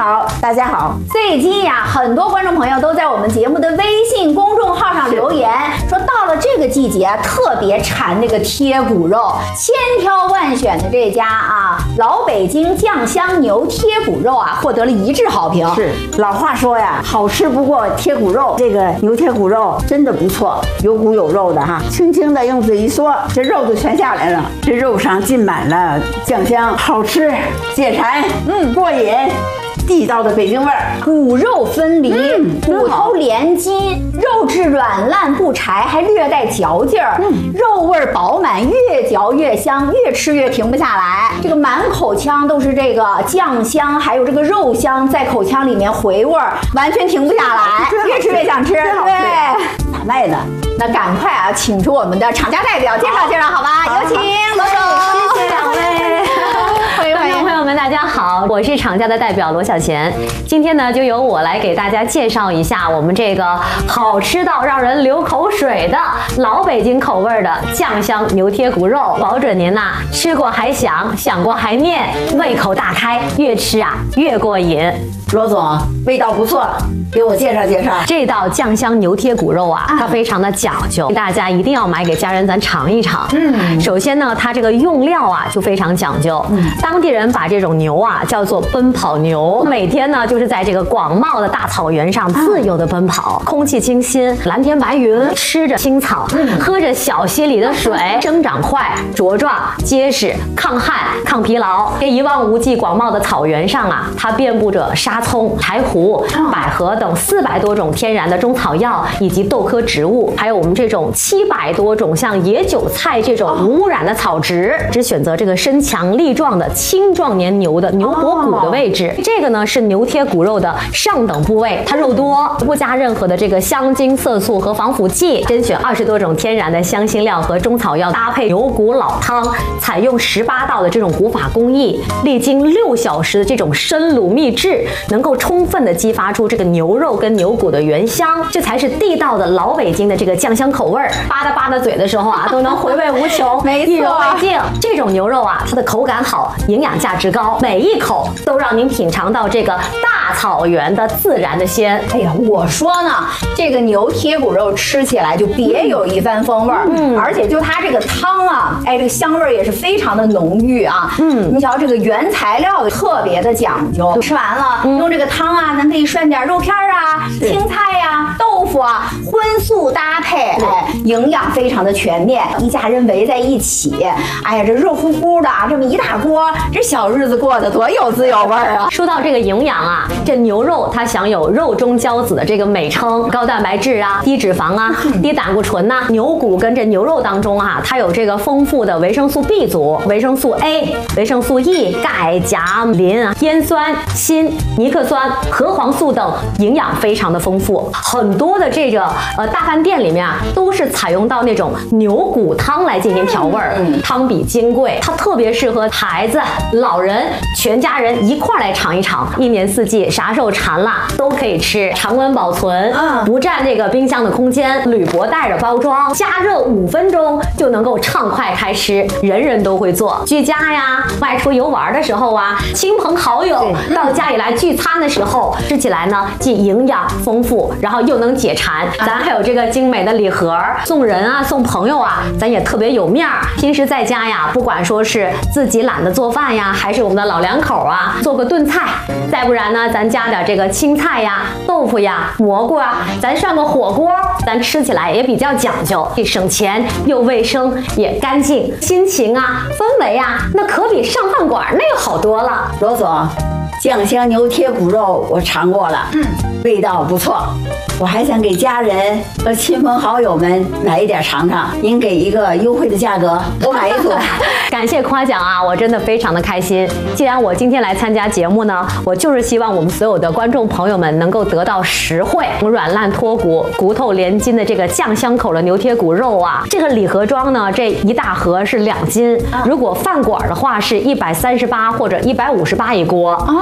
好，大家好。 最近呀，很多观众朋友都在我们节目的微信公众号上留言，说到了这个季节啊，特别馋那个贴骨肉，千挑万选的这家啊，老北京酱香牛贴骨肉啊，获得了一致好评。 是，老话说呀，好吃不过贴骨肉。这个牛贴骨肉真的不错，有骨有肉的哈，轻轻的用嘴一嗦，这肉就全下来了。这肉上浸满了酱香，好吃解馋，过瘾。地道的北京味儿， 骨肉分离，骨头连筋，肉质软烂不柴，还略带嚼劲儿，肉味饱满，越嚼越香，越吃越停不下来。这个满口腔都是这个酱香，还有这个肉香在口腔里面回味儿，完全停不下来，越吃越想吃。对， 咋卖的？ 那赶快啊，请出我们的厂家代表介绍介绍，好吧？有请罗总。 谢谢两位。 观众朋友们，大家好，我是厂家的代表罗小贤。今天呢，就由我来给大家介绍一下我们这个好吃到让人流口水的老北京口味的酱香牛贴骨肉，保准您呐吃过还想，想过还念，胃口大开，越吃啊越过瘾。 罗总，味道不错，给我介绍介绍。 这道酱香牛贴骨肉啊，它非常的讲究，大家一定要买给家人咱尝一尝。首先呢，它这个用料啊就非常讲究。当地人把这种牛啊叫做奔跑牛，每天呢就是在这个广袤的大草原上自由的奔跑，空气清新，蓝天白云，吃着青草，喝着小溪里的水，生长快，茁壮结实，抗旱抗疲劳。这一望无际广袤的草原上啊，它遍布着沙葱、柴胡、百合等400多种天然的中草药以及豆科植物，还有我们这种700多种像野韭菜这种无污染的草植。只选择这个身强力壮的青壮年牛的牛脖骨的位置，这个呢是牛贴骨肉的上等部位，它肉多，不加任何的这个香精、色素和防腐剂，甄选20多种天然的香辛料和中草药，搭配牛骨老汤，采用18道的这种古法工艺，历经6小时的这种深卤秘制，能够充分的激发出这个牛肉跟牛骨的原香，这才是地道的老北京的这个酱香口味儿。吧嗒吧嗒嘴的时候啊，都能回味无穷，意犹未尽。这种牛肉啊，它的口感好，营养价值高，每一口都让您品尝到这个大草原的自然的鲜。 哎呀，我说呢，这个牛贴骨肉吃起来就别有一番风味儿，而且就它这个汤啊，哎，这个香味儿也是非常的浓郁啊。你瞧这个原材料特别的讲究，吃完了用这个汤啊，咱可以涮点肉片啊、青菜呀、豆腐啊，荤素搭配，哎，营养非常的全面。一家人围在一起，哎呀，这热乎乎的这么一大锅，这小日子过得多有滋有味儿啊！ 说到这个营养啊，这牛肉它享有肉中骄子的这个美称，高蛋白质啊、低脂肪啊、低胆固醇呐。牛骨跟这牛肉当中啊，它有这个丰富的维生素 B 族、维生素 A、维生素 E、钙、钾、磷、烟酸、锌、尼克酸、核黄素等营养非常的丰富。很多的这个大饭店里面啊，都是采用到那种牛骨汤来进行调味儿，汤比金贵，它特别适合孩子、老人、全家人一块儿来尝一尝。一年四季啥时候馋了都可以吃，常温保存，不占这个冰箱的空间，铝箔袋着包装，加热5分钟就能够畅快开吃，人人都会做。居家呀，外出游玩的时候啊，亲朋好友到家里来聚餐的时候，吃起来呢既营养丰富，然后又能解馋。咱还有这个精美的礼盒，送人啊、送朋友啊，咱也特别有面儿。平时在家呀，不管说是自己懒得做饭呀，还是我们的老两口啊，做个炖菜，再不然呢，咱加点这个青菜呀、豆腐呀、蘑菇啊，咱涮个火锅，咱吃起来也比较讲究，既省钱又卫生也干净，心情啊、氛围啊，那可比上饭馆那个好多了。 罗总，酱香牛贴骨肉我尝过了，味道不错。我还想给家人和亲朋好友们买一点尝尝，您给一个优惠的价格，我买一组。 感谢夸奖啊，我真的非常的开心。既然我今天来参加节目呢，我就是希望我们所有的观众朋友们能够得到实惠，软烂脱骨、骨头连筋的这个酱香口的牛贴骨肉啊。这个礼盒装呢，这一大盒是2斤，如果饭馆的话是138或者158一锅。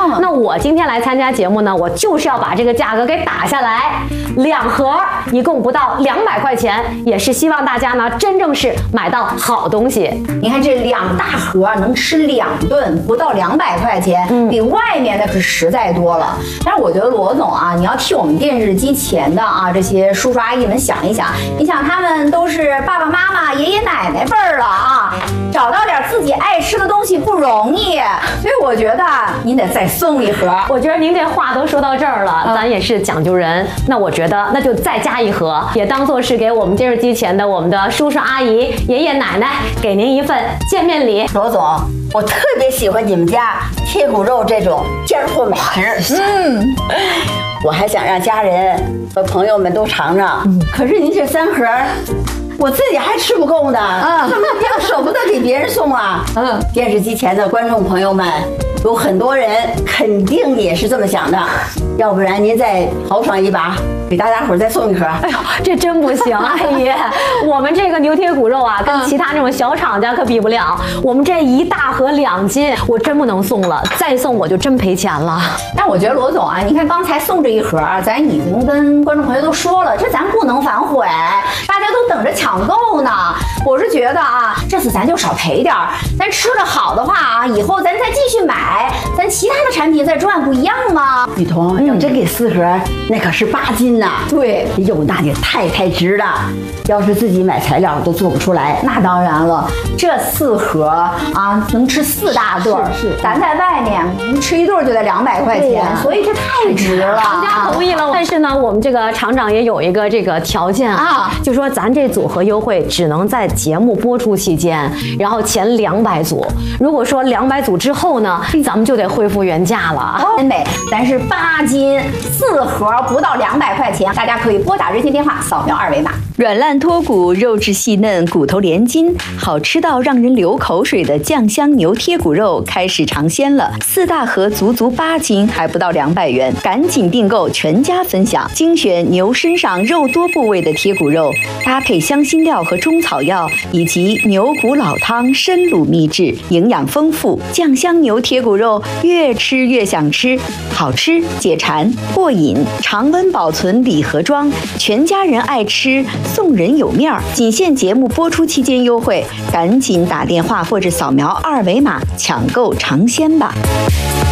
那我今天来参加节目呢，我就是要把这个价格给打下来，2盒一共不到200块钱，也是希望大家呢真正是买到好东西。 你看这2大盒能吃2顿，不到200块钱，比外面的是实在多了。但是我觉得罗总啊，你要替我们电视机前的啊这些叔叔阿姨们想一想，你想他们都是爸爸妈妈、爷爷奶奶辈儿了啊，找到点自己爱吃的东西不容易，所以我觉得您得再送1盒。 我觉得您这话都说到这儿了，咱也是讲究人，那我觉得那就再加1盒，也当做是给我们电视机前的我们的叔叔阿姨、爷爷奶奶给您一份见面礼。 罗总，我特别喜欢你们家贴骨肉这种尖货美食。我还想让家人和朋友们都尝尝。可是您这3盒，我自己还吃不够呢。怎么又舍不得给别人送啊？电视机前的观众朋友们，有很多人肯定也是这么想的。要不然您再豪爽一把，给大家伙再送1盒。 哎呦，这真不行，阿姨，我们这个牛贴骨肉啊，跟其他这种小厂家可比不了。我们这1大盒2斤，我真不能送了，再送我就真赔钱了。 但我觉得罗总啊，你看刚才送这1盒，咱已经跟观众朋友都说了，这咱不能反悔，大家都等着抢购呢。我是觉得啊，这次咱就少赔点儿，咱吃的好的话啊，以后咱再继续买，咱其他的产品再赚，不一样吗？ 雨桐，要真给4盒，那可是8斤呐。 对， 哟，那就太值了。要是自己买材料都做不出来。 那当然了，这4盒啊，能吃4大顿。 是， 咱在外面吃1顿就得200块钱，所以这太值了。 人家同意了，但是呢，我们这个厂长也有一个这个条件啊，就说咱这组合优惠只能在节目播出期间，然后前200组。如果说200组之后呢，咱们就得恢复原价了。 真美，咱是8斤4盒，不到200块钱，大家可以拨打热线电话，扫描2维码。 软烂脱骨，肉质细嫩，骨头连筋，好吃到让人流口水的酱香牛贴骨肉开始尝鲜了。4大盒足8斤，还不到200元，赶紧订购，全家分享。精选牛身上肉多部位的贴骨肉，搭配香辛料和中草药，以及牛骨老汤深卤秘制，营养丰富。酱香牛贴骨肉越吃越想吃，好吃解馋过瘾，常温保存礼盒装，全家人爱吃，送人有面儿。仅限节目播出期间优惠，赶紧打电话或者扫描2维码抢购尝鲜吧。